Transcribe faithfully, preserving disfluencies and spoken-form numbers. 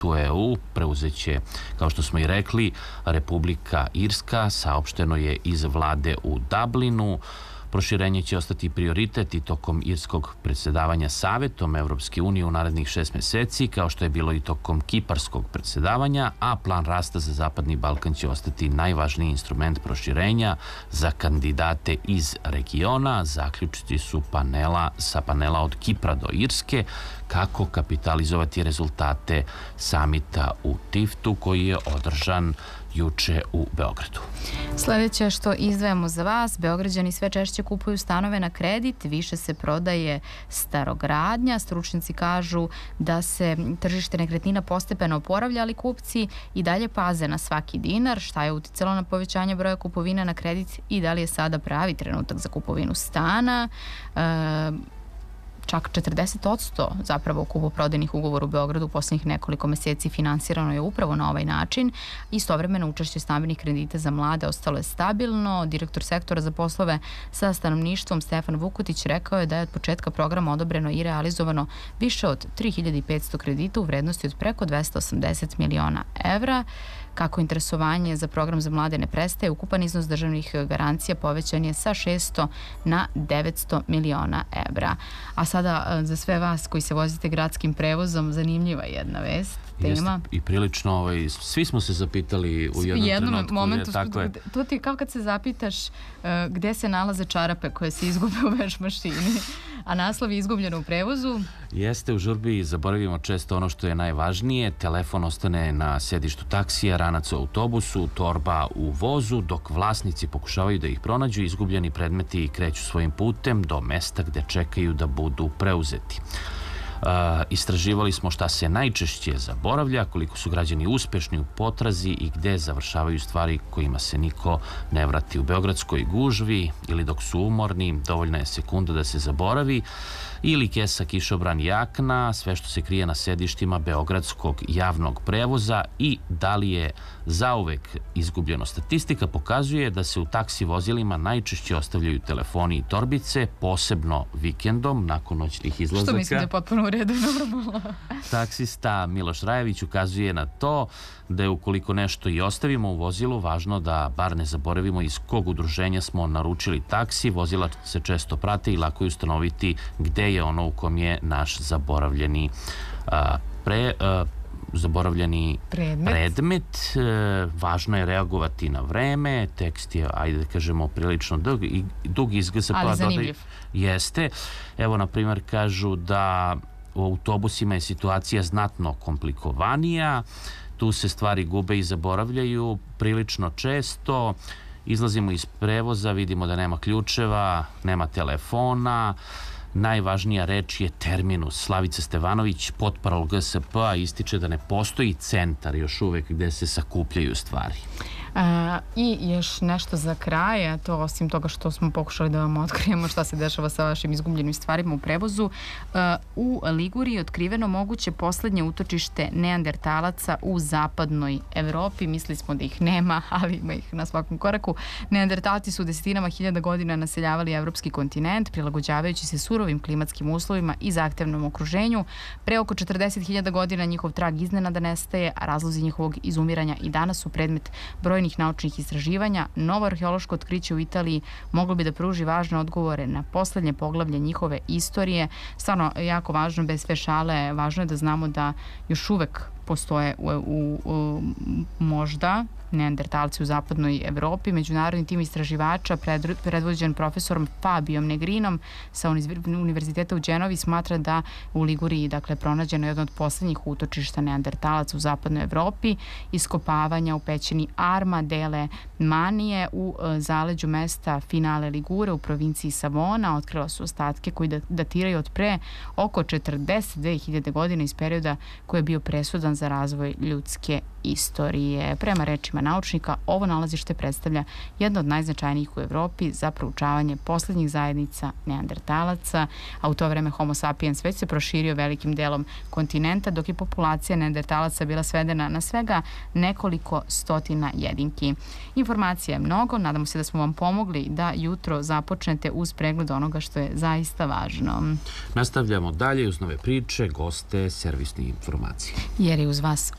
u E U preuzeće, kao što smo i rekli, Republika Irska, saopšteno je iz vlade u Dublinu. Proširenje će ostati prioritet i tokom irskog predsjedavanja Savetom Evropske unije u narednih šest meseci, kao što je bilo i tokom kiparskog predsjedavanja, a plan rasta za Zapadni Balkan će ostati najvažniji instrument proširenja za kandidate iz regiona. Zaključci su panela sa panela od Kipra do Irske, kako kapitalizovati rezultate samita u Tiftu koji je održan juče u Beogradu. Sljedeće što izdvajamo za vas, Beograđani sve češće kupuju stanove na kredit, više se prodaje starogradnja. Stručnjaci kažu da se tržište nekretnina postepeno oporavlja, ali kupci i dalje paze na svaki dinar. Šta je uticalo na povećanje broja kupovina na kredit i da li je sada pravi trenutak za kupovinu stana? E, Čak četrdeset posto zapravo kupoprodajnih ugovora u Beogradu u posljednjih nekoliko meseci finansirano je upravo na ovaj način. Istovremeno učešće stambenih kredita za mlade ostalo je stabilno. Direktor sektora za poslove sa stanovništvom Stefan Vukutić rekao je da je od početka programa odobreno i realizovano više od tri hiljade petsto kredita u vrednosti od preko dvesta osamdeset miliona evra. Kako interesovanje za program za mlade ne prestaje, ukupan iznos državnih garancija povećan je sa šesto na devetsto miliona evra. A sada za sve vas koji se vozite gradskim prevozom, zanimljiva jedna vest, tema. Jeste, i prilično, ovaj, svi smo se zapitali u jednom, jednom trenutku. momentu, je, tako je. To ti je kao kad se zapitaš uh, gde se nalaze čarape koje se izgube u veš mašini, a naslov je izgubljen u prevozu. Jeste, u žurbi zaboravimo često ono što je najvažnije. Telefon ostane na sedištu taksija, ranac u autobusu, torba u vozu, dok vlasnici pokušavaju da ih pronađu. Izgubljeni predmeti kreću svojim putem do mesta gde čekaju da budu preuzeti. Uh, istraživali smo šta se najčešće zaboravlja, koliko su građani uspešni u potrazi i gde završavaju stvari kojima se niko ne vrati. U beogradskoj gužvi ili dok su umorni, dovoljna je sekunda da se zaboravi, ili kesa, kišobran, jakna, sve što se krije na sedištima beogradskog javnog prevoza. I da li je zauvek izgubljeno? Statistika pokazuje da se u taksi vozilima najčešće ostavljaju telefoni i torbice, posebno vikendom, nakon noćnih izlazaka. Što mislim da je potpuno u redu, normalno. Taksista Miloš Rajević ukazuje na to da je ukoliko nešto i ostavimo u vozilu, važno da bar ne zaboravimo iz kog udruženja smo naručili taksi. Vozila se često prate i lako je ustanoviti gde je ono u kom je naš zaboravljeni a, pre... A, zaboravljeni predmet. predmet. E, važno je reagovati na vreme. Tekst je, ajde da kažemo, prilično dug, i, dug iz G S P. Ali zanimljiv. Jeste. Evo, na primjer, kažu da u autobusima je situacija znatno komplikovanija. Tu se stvari gube i zaboravljaju prilično često. Izlazimo iz prevoza, vidimo da nema ključeva, nema telefona. Najvažnija reč je terminus. Slavica Stevanović, potparol G S P-a, ističe da ne postoji centar još uvek gde se sakupljaju stvari. A, I još nešto za kraj, a to osim toga što smo pokušali da vam otkrijemo šta se dešava sa vašim izgubljenim stvarima u prevozu, a, u Liguriji je otkriveno moguće poslednje utočište neandertalaca u zapadnoj Evropi. Mislili smo da ih nema, ali ima ih na svakom koraku. Neandertalci su desetinama hiljada godina naseljavali evropski kontinent, prilagođavajući se surovim klimatskim uslovima i zahtevnom okruženju. Pre oko četrdeset hiljada godina njihov trag iznenada nestaje, a razlozi njihovog izumiranja i danas su predmet broj naučnih istraživanja. Novo arheološko otkriće u Italiji moglo bi da pruži važne odgovore na poslednje poglavlje njihove istorije. Stvarno, jako važno, bez sve šale, važno je da znamo da još uvek postoje u, u, u možda neandertalci u zapadnoj Evropi. Međunarodni tim istraživača predvođen profesorom Fabijom Negrinom sa Univerziteta u Đenovi smatra da u Liguriji, dakle, pronađeno jedno od poslednjih utočišta neandertalaca u zapadnoj Evropi. Iskopavanja u pećini Arma dele Manije u zaleđu mesta Finale Ligure u provinciji Savona otkrila su ostatke koji datiraju od pre oko četrdeset dve hiljade godina iz perioda koji je bio presudan za razvoj ljudske istorije. Prema rečima naučnika, ovo nalazište predstavlja jedno od najznačajnijih u Evropi za proučavanje poslednjih zajednica neandertalaca, a u to vreme Homo sapiens već se proširio velikim delom kontinenta, dok je populacija neandertalaca bila svedena na svega nekoliko stotina jedinki. Informacija je mnogo, nadamo se da smo vam pomogli da jutro započnete uz pregled onoga što je zaista važno. Nastavljamo dalje uz nove priče, goste, servisne informacije. Jer je uz vas